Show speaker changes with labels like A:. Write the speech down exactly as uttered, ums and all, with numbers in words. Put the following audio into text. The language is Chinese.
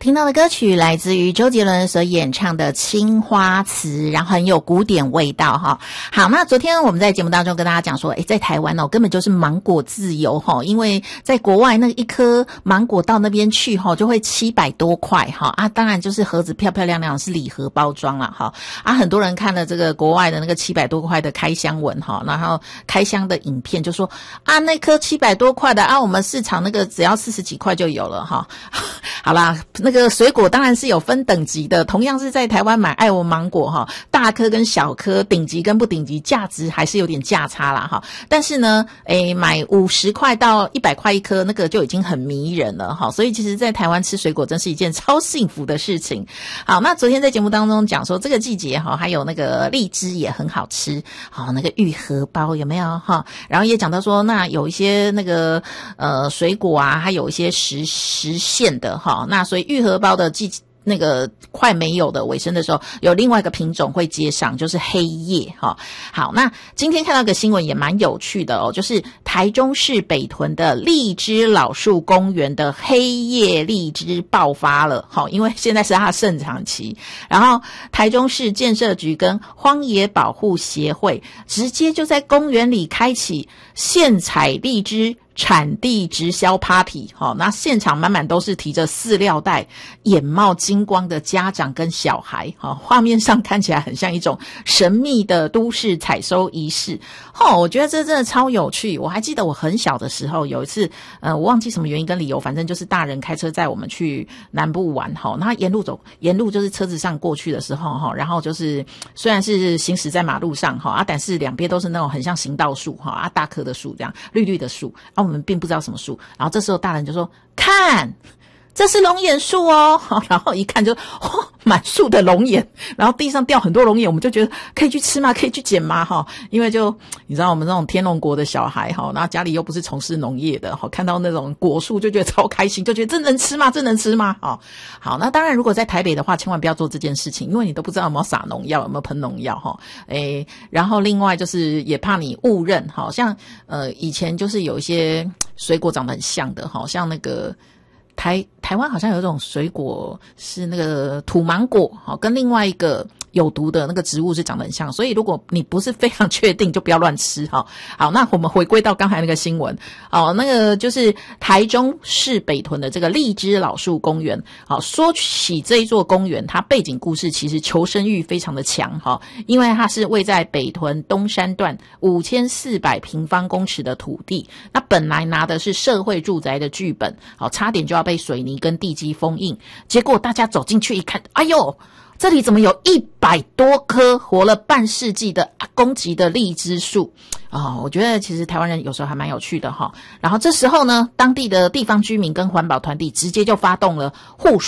A: 听到的歌曲来自于周杰伦所演唱的《青花瓷》，然后很有古典味道哈。好，那昨天我们在节目当中跟大家讲说，诶，在台湾哦，根本就是芒果自由哈，因为在国外那一颗芒果到那边去哈，就会七百多块哈啊，当然就是盒子漂漂亮亮，是礼盒包装啦哈啊，很多人看了这个国外的那个七百多块的开箱文哈，然后开箱的影片就说啊，那颗七百多块的啊，我们市场那个只要四十几块就有了哈。好啦，那个水果当然是有分等级的，同样是在台湾买爱文芒果哈，大颗跟小颗，顶级跟不顶级，价值还是有点价差啦哈。但是呢，诶，买五十块到一百块一颗，那个就已经很迷人了哈。所以其实在台湾吃水果真是一件超幸福的事情。好，那昨天在节目当中讲说这个季节哈，还有那个荔枝也很好吃，好，那个玉荷包有没有哈？然后也讲到说，那有一些那个呃水果啊，还有一些时时限的哈。那所以玉荷包的季那个快没有的尾声的时候，有另外一个品种会接上，就是黑叶哈。好，那今天看到个新闻也蛮有趣的哦，就是台中市北屯的荔枝老树公园的黑叶荔枝爆发了哈，因为现在是它的盛产期，然后台中市建设局跟荒野保护协会直接就在公园里开启现采荔枝产地直销 party 齁，那现场满满都是提着饲料袋眼冒金光的家长跟小孩齁，画面上看起来很像一种神秘的都市采收仪式齁，我觉得这真的超有趣。我还记得我很小的时候有一次呃，我忘记什么原因跟理由，反正就是大人开车载我们去南部玩齁，那沿路走沿路就是车子上过去的时候齁，然后就是虽然是行驶在马路上齁啊，但是两边都是那种很像行道树齁啊，大棵的树这样绿绿的树啊，我们并不知道什么树，然后这时候大人就说看这是龙眼树哦，然后一看就哦，满树的龙眼，然后地上掉很多龙眼，我们就觉得可以去吃吗？可以去捡吗？哈，因为就你知道我们那种天龙国的小孩哈，然后家里又不是从事农业的哈，看到那种果树就觉得超开心，就觉得这能吃吗？这能吃吗？哦，好，那当然如果在台北的话，千万不要做这件事情，因为你都不知道有没有撒农药，有没有喷农药哈。诶，然后另外就是也怕你误认，好像呃以前就是有一些水果长得很像的，好像那个。台台湾好像有一种水果是那个土芒果，好，跟另外一个有毒的那个植物是长得很像，所以如果你不是非常确定，就不要乱吃哈。好，那我们回归到刚才那个新闻，哦，那个就是台中市北屯的这个荔枝老树公园。好，说起这一座公园，它背景故事其实求生欲非常的强哈，因为它是位在北屯东山段五千四百平方公尺的土地，那本来拿的是社会住宅的剧本，好，差点就要被水泥跟地基封印，结果大家走进去一看，哎呦，这里怎么有一百多棵活了半世纪的阿公级的荔枝树啊、哦？我觉得其实台湾人有时候还蛮有趣的哈。然后这时候呢，当地的地方居民跟环保团体直接就发动了护